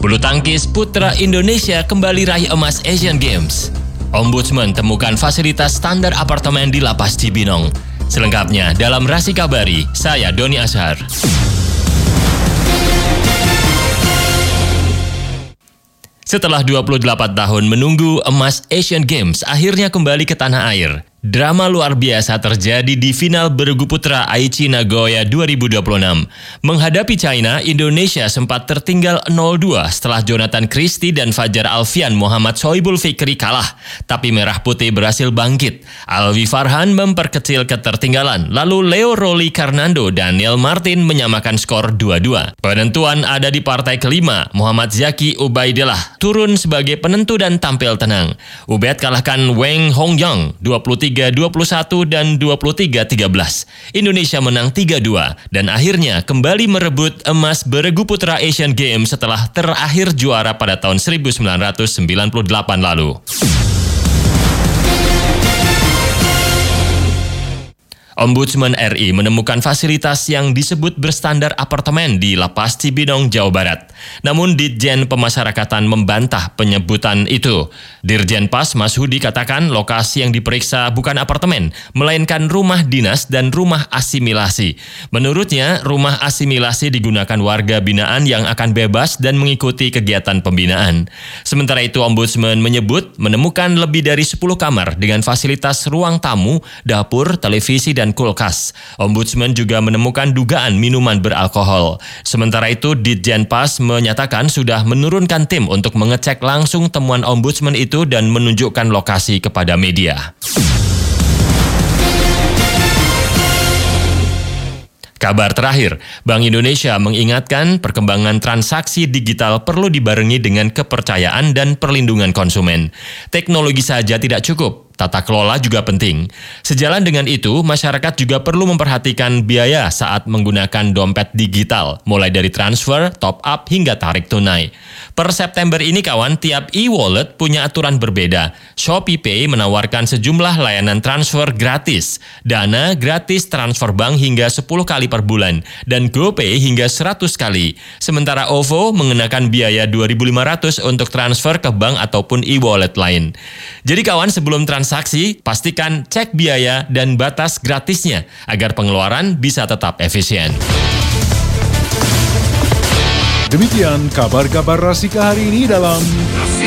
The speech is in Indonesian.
Bulu tangkis putra Indonesia kembali raih emas Asian Games. Ombudsman temukan fasilitas standar apartemen di Lapas Cibinong. Selengkapnya dalam Rasi Kabari, saya Doni Ashar. Setelah 28 tahun menunggu emas Asian Games akhirnya kembali ke tanah air. Drama luar biasa terjadi di final bergu putra Aichi Nagoya 2026. Menghadapi China, Indonesia sempat tertinggal 0-2 setelah Jonathan Christie dan Fajar Alfian Muhammad Sohibul Fikri kalah. Tapi Merah Putih berhasil bangkit. Alwi Farhan memperkecil ketertinggalan. Lalu Leo Roli Karnando dan Daniel Martin menyamakan skor 2-2. Penentuan ada di partai kelima. Muhammad Zaki Ubaidillah turun sebagai penentu dan tampil tenang. Ubed kalahkan Weng Hongyang 23-21 dan 23-13. Indonesia menang 3-2 dan akhirnya kembali merebut emas bergu putra Asian Games setelah terakhir juara pada tahun 1998 lalu. Ombudsman RI menemukan fasilitas yang disebut berstandar apartemen di Lapas Cibinong, Jawa Barat. Namun Ditjen Pemasyarakatan membantah penyebutan itu. Dirjen Pas Masudi katakan lokasi yang diperiksa bukan apartemen, melainkan rumah dinas dan rumah asimilasi. Menurutnya, rumah asimilasi digunakan warga binaan yang akan bebas dan mengikuti kegiatan pembinaan. Sementara itu, Ombudsman menyebut menemukan lebih dari 10 kamar dengan fasilitas ruang tamu, dapur, televisi, dan kulkas. Ombudsman juga menemukan dugaan minuman beralkohol. Sementara itu, Ditjen Pas menyatakan sudah menurunkan tim untuk mengecek langsung temuan Ombudsman itu dan menunjukkan lokasi kepada media. Kabar terakhir, Bank Indonesia mengingatkan perkembangan transaksi digital perlu dibarengi dengan kepercayaan dan perlindungan konsumen. Teknologi saja tidak cukup. Tata kelola juga penting. Sejalan dengan itu, masyarakat juga perlu memperhatikan biaya saat menggunakan dompet digital, mulai dari transfer, top up, hingga tarik tunai. Per September ini kawan, tiap e-wallet punya aturan berbeda. ShopeePay menawarkan sejumlah layanan transfer gratis, Dana gratis transfer bank hingga 10 kali per bulan, dan GoPay hingga 100 kali. Sementara OVO mengenakan biaya 2.500 untuk transfer ke bank ataupun e-wallet lain. Jadi kawan, sebelum transaksi, pastikan cek biaya dan batas gratisnya agar pengeluaran bisa tetap efisien. Demikian kabar-kabar Rasika hari ini dalam